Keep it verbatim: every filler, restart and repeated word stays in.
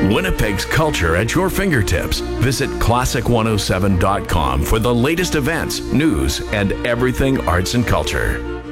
Winnipeg's culture at your fingertips. Visit classic one oh seven dot com for the latest events, news, and everything arts and culture.